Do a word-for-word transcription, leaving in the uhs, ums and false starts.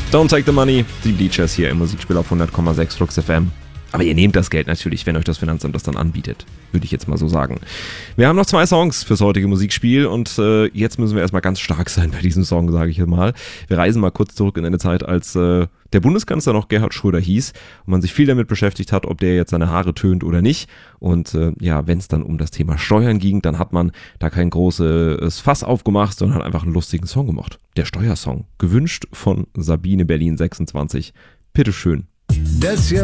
Don't Take the Money, die Bleachers hier im Musikspiel auf hundert Komma sechs Flux F M. Aber ihr nehmt das Geld natürlich, wenn euch das Finanzamt das dann anbietet, würde ich jetzt mal so sagen. Wir haben noch zwei Songs fürs heutige Musikspiel und äh, jetzt müssen wir erstmal ganz stark sein bei diesem Song, sage ich mal. Wir reisen mal kurz zurück in eine Zeit, als äh, der Bundeskanzler noch Gerhard Schröder hieß und man sich viel damit beschäftigt hat, ob der jetzt seine Haare tönt oder nicht. Und äh, ja, wenn es dann um das Thema Steuern ging, dann hat man da kein großes Fass aufgemacht, sondern hat einfach einen lustigen Song gemacht. Der Steuersong, gewünscht von Sabine Berlin sechsundzwanzig. Bitteschön. Das Jahr